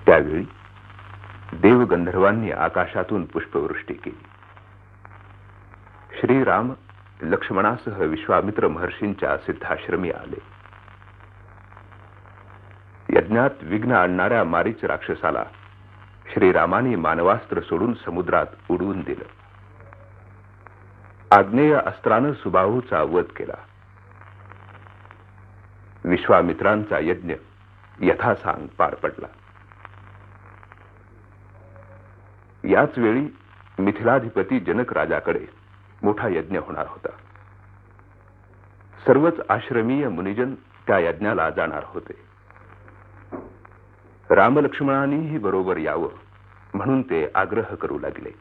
त्यावेळी देवगंधर्वांनी आकाशातून पुष्पवृष्टी केली. श्रीराम लक्ष्मणासह विश्वामित्र महर्षींच्या सिद्धाश्रमी आले. यज्ञात विघ्न आणणाऱ्या मारीच राक्षसाला श्रीरामांनी मानवास्त्र सोडून समुद्रात उडवून दिलं. आग्नेय अस्त्रानं सुबाहूचा वध केला. विश्वामित्रांचा यज्ञ यथासांग पार पडला. याच वेळी मिथिलाधिपती जनक राजाकडे मोठा यज्ञ होणार होता. सर्वच आश्रमीय मुनिजन त्या यज्ञाला जाणार होते. रामलक्ष्मणांनीही बरोबर यावं म्हणून ते आग्रह करू लागले.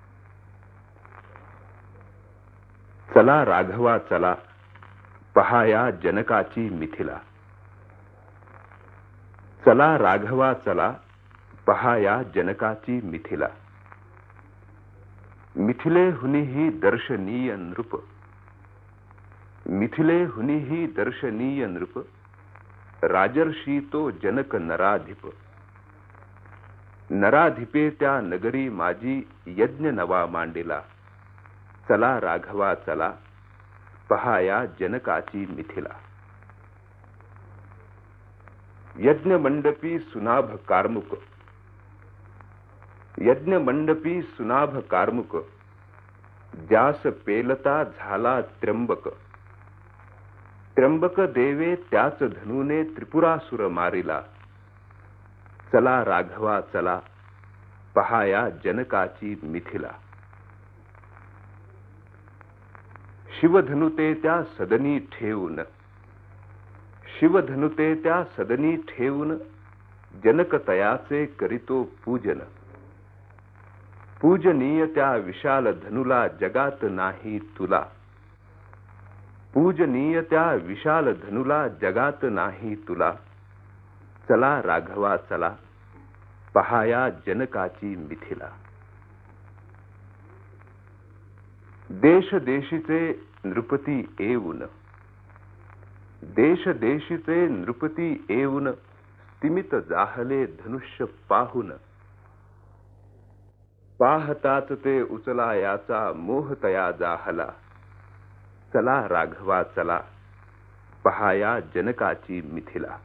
चला राघवा चला, पहाया जनकाची मिथिला. चला राघवा चला, पहाया जनकाची मिथिला. मिथिले हुनीही दर्शनीय नृप. मिथिले हुनीही दर्शनीय नृप. राजर्षी तो जनक नराधिप. नराधिपे त्या नगरी माझी यज्ञ नवा मांडिला. चला राघवा चला, पहाया जनकाची मिथिला. यज्ञ मंडपी सुनाभ कार्मुक. यज्ञ मंडपी सुनाभ कार्मुक. ज्यास पेलता झाला त्र्यंबक. त्र्यंबक देवे त्याच धनुने त्रिपुरासुर मारिला. चला राघवा चला, पहाया जनकाची मिथिला. शिवधनुते त्या सदनी ठेवून. शिवधनुते त्या सदनी ठेवून. जनक तयाचे करितो पूजन. पूजनीय त्या विशाल धनुला जगात नाही तुला. पूजनीय त्या विशाल धनुला जगात नाही तुला. चला राघवा चला, पहाया जनकाची मिथिला. देश देशीचे नृपती येऊन. देश देशीचे नृपती येऊन. स्तिमित जाहले धनुष्य पाहून. पाहताच ते उचला याचा मोह तया जाहला. चला राघवा चला, पहाया जनकाची मिथिला.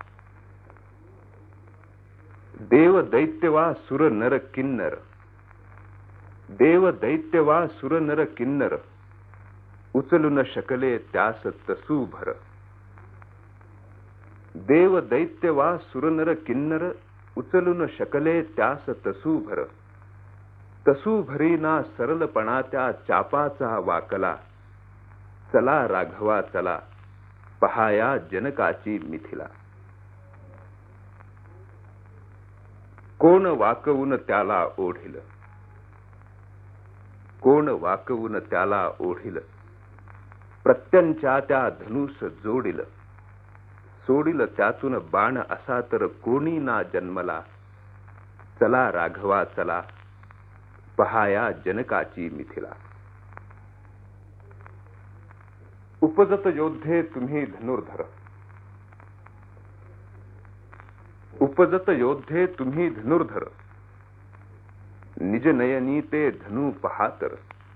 देव दैत्यवा सुर नर किन्नर. देव दैत्यवा सुर नर किन्नर. उचलून शकले त्यास तसू भर. देव दैत्यवा सुर नर किन्नर. उचलून शकले त्यास तसू भर. तसू भरीना सरलपणा त्या चापाचा वाकला. चला राघवा चला, पहाया जनकाची मिथिला. कोण वाकवून त्याला ओढिल. कोण वाकवून त्याला ओढिल. प्रत्यंच्या त्या धनुष जोडिल. सोडिल त्यातून बाण असा तर कोणी ना जन्मला. चला राघवा चला, पहाया जनकाची मिथिला. उपजत योद्धे तुम्ही धनुर्धर. उपजत योद्धे तुम्ही धनुर्धर. निज नयनी ते धनु पहातर.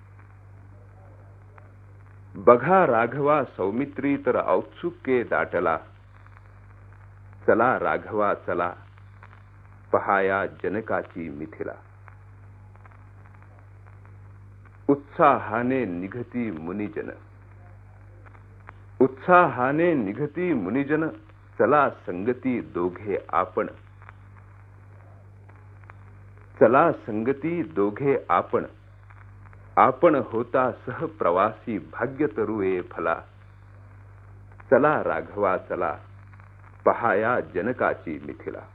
बघा राघवा सौमित्री तर औत्सुक्ये दाटला. चला राघवा चला, पहाया जनकाची मिथिला. उत्साहाने निघती मुनिजन. उत्साहाने निघती मुनिजन. चला संगती दोघे आपण. चला संगती दोघे आपण. आपण होता सहप्रवासी भाग्य तरुए फला. चला राघवा चला, पहाया जनकाची मिथिला.